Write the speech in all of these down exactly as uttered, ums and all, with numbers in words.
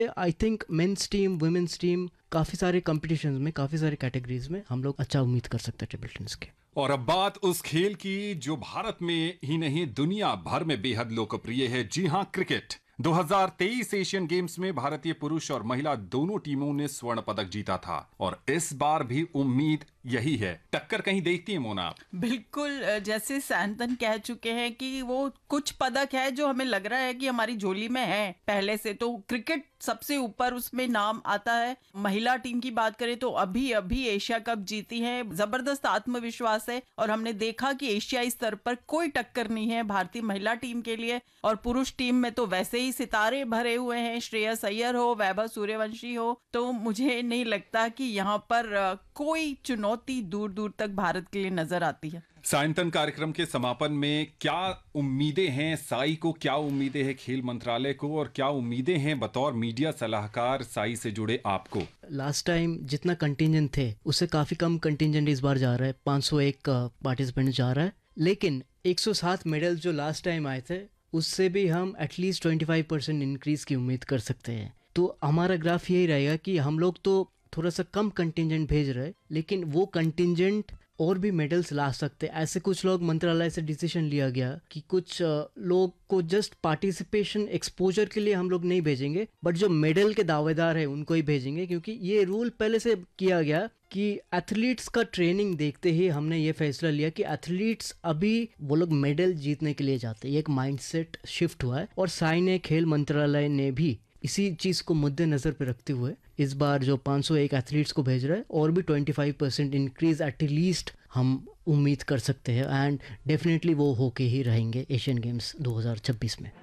I think men's team, women's team, काफ़ी सारे competitions में, काफ़ी सारे कैटेगरीज में हम लोग अच्छा उम्मीद कर सकते हैं टेबल टेनिस के। और अब बात उस खेल की जो भारत में ही नहीं दुनिया भर में बेहद लोकप्रिय है। जी हां, क्रिकेट। दो हज़ार तेईस एशियन गेम्स में भारतीय पुरुष और महिला दोनों टीमों ने स्वर्ण पदक जीता था और इस बार भी उम्मीद यही है। टक्कर कहीं देखती है मोना आप? बिल्कुल, जैसे सैंतन कह चुके हैं कि वो कुछ पदक है जो हमें लग रहा है कि हमारी झोली में है पहले से, तो क्रिकेट सबसे ऊपर उसमें नाम आता है। महिला टीम की बात करें तो अभी अभी एशिया कप जीती है, जबरदस्त आत्मविश्वास है और हमने देखा कि एशियाई स्तर पर कोई टक्कर नहीं है भारतीय महिला टीम के लिए। और पुरुष टीम में तो वैसे ही सितारे भरे हुए हैं, श्रेयस अय्यर हो, वैभव सूर्यवंशी हो, तो मुझे नहीं लगता कि यहाँ पर कोई चुनौती दूर दूर तक भारत के लिए नजर आती है। सायंतन कार्यक्रम के समापन में क्या उम्मीदें हैं साई को, क्या उम्मीदें हैं खेल मंत्रालय को और क्या उम्मीदें हैं बतौर मीडिया सलाहकार साई से जुड़े आपको? लास्ट टाइम जितना कंटिंजेंट थे उससे काफ़ी कम कंटिंजेंट इस बार जा रहा है, पाँच सौ एक पार्टिसिपेंट जा रहा है, लेकिन एक सौ सात मेडल जो लास्ट टाइम आए थे उससे भी हम एटलीस्ट पच्चीस परसेंट इंक्रीज की उम्मीद कर सकते हैं। तो हमारा ग्राफ यही रहेगा कि हम लोग तो थोड़ा सा कम कंटिंजेंट भेज रहे हैं, लेकिन वो कंटिंजेंट और भी मेडल्स ला सकते हैं। ऐसे कुछ लोग मंत्रालय से डिसीजन लिया गया कि कुछ लोग को जस्ट पार्टिसिपेशन एक्सपोजर के लिए हम लोग नहीं भेजेंगे, बट जो मेडल के दावेदार है उनको ही भेजेंगे, क्योंकि ये रूल पहले से किया गया कि एथलीट्स का ट्रेनिंग देखते ही हमने ये फैसला लिया कि एथलीट्स अभी वो लोग मेडल जीतने के लिए जाते हैं। ये एक माइंडसेट शिफ्ट हुआ है और साई ने, खेल मंत्रालय ने भी इसी चीज को मद्देनजर पे रखते हुए इस बार जो पाँच सौ एक एथलीट्स को भेज रहा है और भी पच्चीस परसेंट इंक्रीज एटलीस्ट हम उम्मीद कर सकते हैं एंड डेफिनेटली वो होके ही रहेंगे एशियन गेम्स दो हज़ार छब्बीस में।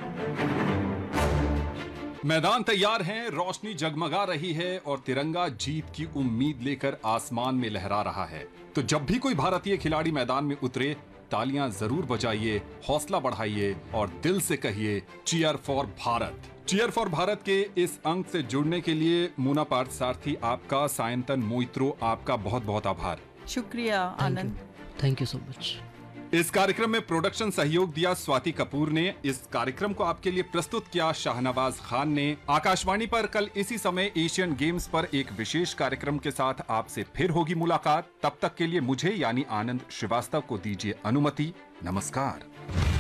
मैदान तैयार हैं, रोशनी जगमगा रही है और तिरंगा जीत की उम्मीद लेकर आसमान में लहरा रहा है। तो जब भी कोई भारतीय खिलाड़ी मैदान में उतरे, तालियां जरूर बजाइए, हौसला बढ़ाइए और दिल से कहिए cheer for Bharat. Cheer for Bharat के इस अंक से जुड़ने के लिए मोना पार्थसारथी आपका, सायंतन मोइत्रो आपका बहुत बहुत आभार। शुक्रिया आनंद, थैंक यू सो मच। इस कार्यक्रम में प्रोडक्शन सहयोग दिया स्वाति कपूर ने। इस कार्यक्रम को आपके लिए प्रस्तुत किया शाहनवाज खान ने। आकाशवाणी पर कल इसी समय एशियन गेम्स पर एक विशेष कार्यक्रम के साथ आपसे फिर होगी मुलाकात। तब तक के लिए मुझे यानी आनंद श्रीवास्तव को दीजिए अनुमति। नमस्कार।